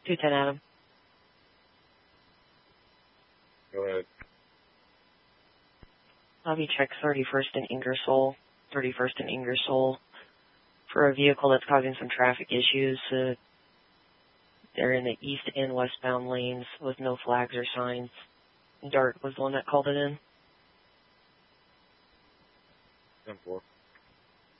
210 Adam. Go ahead. Lobby check 31st and Ingersoll. 31st and Ingersoll for a vehicle that's causing some traffic issues. They're in the east and westbound lanes with no flags or signs. Dart was the one that called it in. 10-4.